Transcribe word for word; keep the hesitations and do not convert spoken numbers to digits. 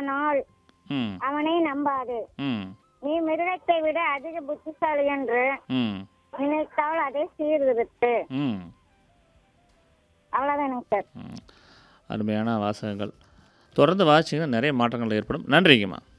சொன்னானால் ம் அவனை நம்பாது. ம் நீ மிருகத்தை விட அதிக புத்திசாலி என்று ம் நினைத்தால் அதை சீர்திருத்து. ம் அவ்வளோதானுங்க சார். ம் அருமையான வாசகங்கள். தொடர்ந்து வாசிச்சிங்கன்னா நிறைய மாற்றங்கள் ஏற்படும். நன்றிங்கம்மா.